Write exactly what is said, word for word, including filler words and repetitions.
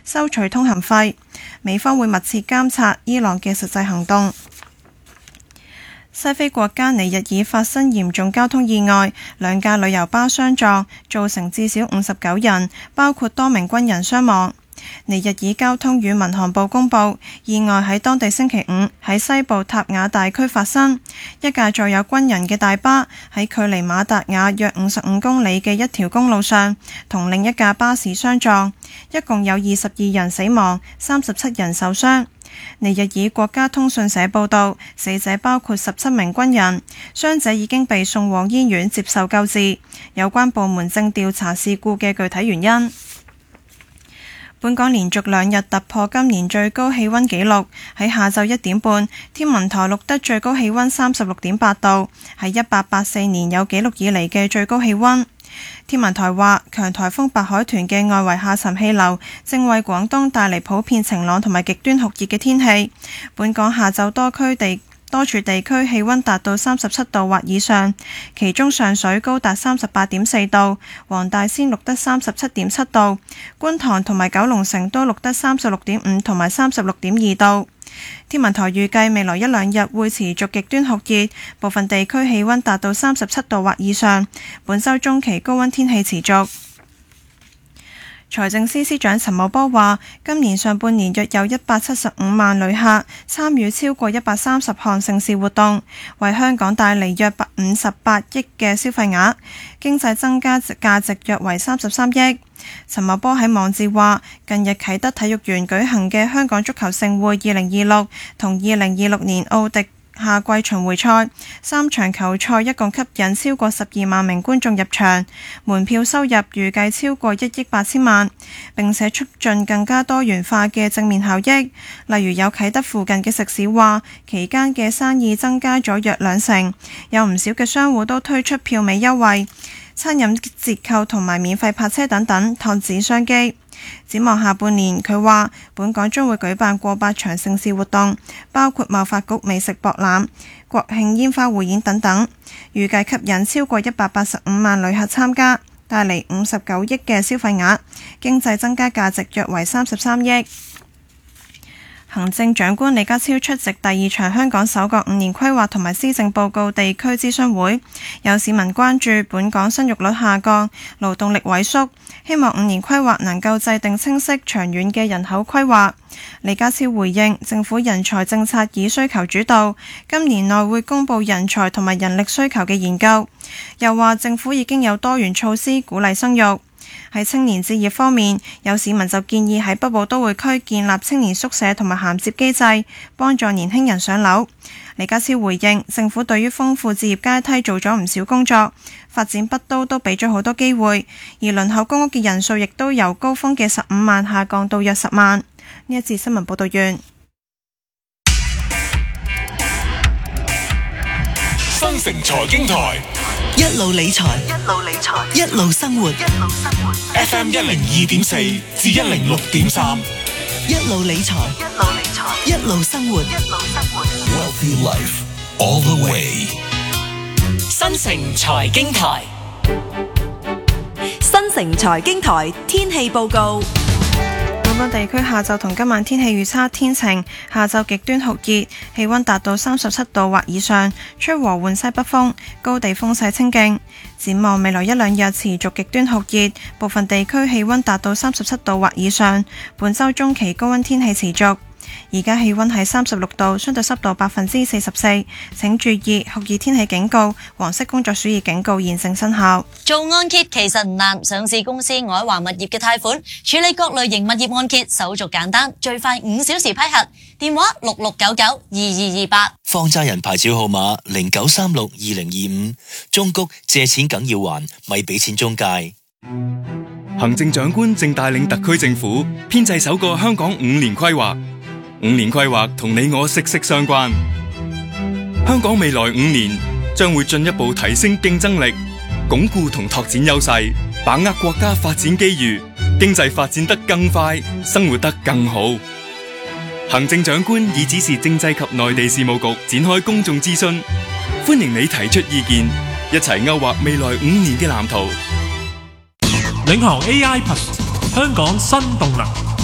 收取通行費。美方會密切監察伊朗嘅實際行動。西非國家尼日爾發生嚴重交通意外，兩架旅遊巴相撞，造成至少五十九人，包括多名軍人傷亡。尼日爾交通與民航部公佈，意外喺當地星期五喺西部塔雅大區發生，一架載有軍人嘅大巴喺距離馬達雅約五十五公里嘅一條公路上，同另一架巴士相撞，一共有二十二人死亡，三十七人受傷。尼日爾國家通訊社報導，死者包括十七名軍人，傷者已經被送往醫院接受救治，有關部門正調查事故嘅具體原因。本港連續兩日突破今年最高氣溫紀錄，喺下晝一點半，天文台錄得最高氣溫三十六點八度，係一八八四年有紀錄以嚟嘅最高氣溫。天文台話，強颱風白海豚嘅外圍下沉氣流正為廣東帶嚟普遍晴朗同埋極端酷熱嘅天氣。本港下晝多區地多處地區氣溫達到三十七度或以上，其中上水高達三十八點四度，黃大仙錄得三十七點七度，觀塘同埋九龍城都錄得三十六點五同埋三十六點二度。天文台預計未來一兩日會持續極端酷熱，部分地區氣溫達到三十七度或以上，本週中期高溫天氣持續。財政司司長陳茂波話，今年上半年約有一百七十五萬旅客參與超過一百三十項盛事活動，為香港帶嚟約五十八億嘅消費額，經濟增加價值約為三十三億。陳茂波喺網誌話，近日啟德體育園舉行嘅香港足球盛會二零二六同二零二六年奧迪夏季巡迴賽三場球賽一共吸引超過十二萬名觀眾入場，門票收入預計超過一億八千萬，並且促進更加多元化嘅正面效益。例如有啟德附近嘅食肆話，期間嘅生意增加咗約兩成，有唔少嘅商戶都推出票尾優惠、餐飲折扣同埋免費泊車等等，拓展商機。展望下半年，佢話本港將會舉辦過百場盛事活動，包括貿發局美食博覽、國慶煙花匯演等等，預計吸引超過一百八十五萬旅客參加，帶嚟五十九億嘅消費額，經濟增加價值約為三十三億。行政長官李家超出席第二場香港首個五年規劃同埋施政報告地區諮詢會，有市民關注本港生育率下降、勞動力萎縮，希望五年規劃能夠制定清晰長遠嘅人口規劃。李家超回應，政府人才政策以需求主導，今年內會公布人才同埋人力需求嘅研究。又話政府已經有多元措施鼓勵生育。喺青年置業方面，有市民就建議喺北部都會區建立青年宿舍同埋銜接機制，幫助年輕人上樓。李家超回應，政府對於豐富置業階梯做咗唔少工作，發展北都都俾咗好多機會，而輪候公屋嘅人數亦都由高峰嘅十五萬下降到約十萬。呢一節新聞報道完。 新城財經台， 一路理財，一路理財，一路生活，一路生活。 F M 一零二點四至一零六點三， 一路理財，一路理財，一路生活，一路生活。 Wealthy Life all the way。 新城財經台， 新城財經台天氣報告。 本港地區下晝同今晚天氣預測天晴，下晝極端酷熱，氣溫達到三十七度或以上，吹和緩西北風，高地風勢清勁。展望未來一兩日持續極端酷熱，部分地區氣溫達到三十七度或以上，本週中期高溫天氣持續。而家氣溫係三十六度，相對濕度百分之四十四。請注意酷熱天氣警告、黃色工作暑熱警告現正生效。 做按揭其實唔難，上市公司愛華物業嘅貸款處理各類型物業按揭，手續簡單，最快五小時批核。電話六六九九二二二八。 放債人牌照號碼零九三六二零二五。中谷借錢梗要還，咪俾錢中介。 行政長官正帶領特區政府編製首個香港五年規劃。五年規劃同你我息息相關。香港未來五年將會進一步提升競爭力，鞏固同拓展優勢，把握國家發展機遇，經濟發展得更快，生活得更好。行政長官已指示政制及內地事務局展開公眾諮詢，歡迎你提出意見，一齊勾畫未來五年嘅藍圖。 領航 A I Plus 香港新動能。